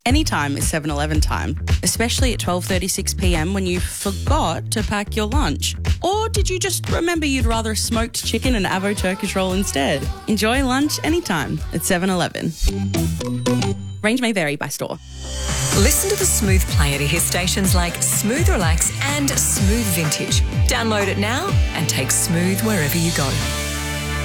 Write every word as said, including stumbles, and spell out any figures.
Anytime is seven eleven time, especially at twelve thirty-six p m when you forgot to pack your lunch. Or did you just remember you'd rather a smoked chicken and avo Turkish roll instead? Enjoy lunch anytime at seven eleven. Range may vary by store. Listen to the Smooth Player to hear stations like Smooth Relax and Smooth Vintage. Download it now and take Smooth wherever you go.